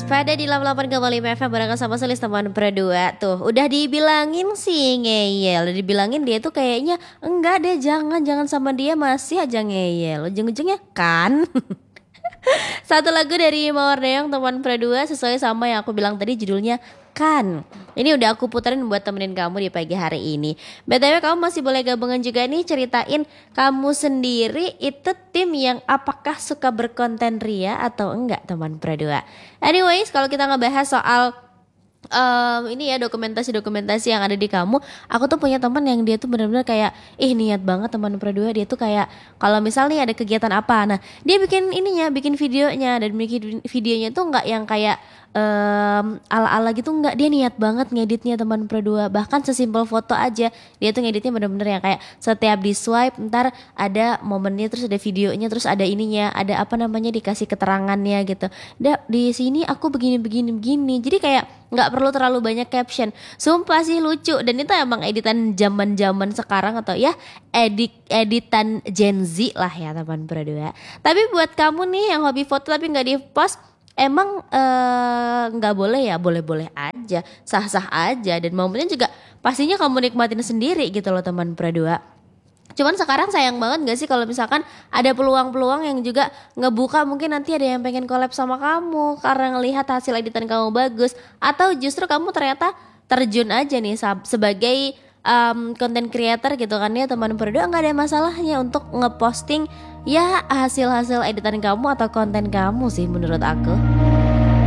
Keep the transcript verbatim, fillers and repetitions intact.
Pada di delapan puluh delapan koma lima F M bareng sama Sulis teman berdua. Tuh udah dibilangin sih ngeyel. Udah dibilangin dia tuh kayaknya enggak deh, jangan jangan sama dia, masih aja ngeyel. Ujung-ujungnya kan. Satu lagu dari Mawar Dayang teman berdua sesuai sama yang aku bilang tadi, judulnya Kan. Ini udah aku puterin buat temenin kamu di pagi hari ini. B T W kamu masih boleh gabungan juga nih, ceritain kamu sendiri itu tim yang apakah suka berkonten ria atau enggak teman berdua. Anyways, kalau kita ngebahas soal Um, ini ya dokumentasi-dokumentasi yang ada di kamu, aku tuh punya teman yang dia tuh benar-benar kayak ih niat banget teman berdua. Dia tuh kayak kalau misalnya ada kegiatan apa, nah dia bikin ininya, bikin videonya, dan bikin videonya tuh nggak yang kayak um, ala-ala gitu, nggak, dia niat banget ngeditnya teman berdua. Bahkan sesimpel foto aja dia tuh ngeditnya benar-benar yang kayak setiap di swipe ntar ada momennya, terus ada videonya, terus ada ininya, ada apa namanya, dikasih keterangannya gitu. Da, di sini aku begini begini begini. Jadi kayak nggak perlu terlalu banyak caption. Sumpah sih lucu, dan itu emang editan zaman-zaman sekarang atau ya edit editan Gen Z lah ya teman berdua. Tapi buat kamu nih yang hobi foto tapi nggak di post, emang nggak uh, boleh ya? Boleh-boleh aja, sah-sah aja, dan momennya juga pastinya kamu nikmatin sendiri gitu loh teman berdua. Cuman sekarang sayang banget gak sih kalau misalkan ada peluang-peluang yang juga ngebuka, mungkin nanti ada yang pengen collab sama kamu karena ngelihat hasil editan kamu bagus, atau justru kamu ternyata terjun aja nih sebagai um, content creator gitu kan ya teman berdua. Nggak ada masalahnya untuk ngeposting ya hasil-hasil editan kamu atau konten kamu sih menurut aku.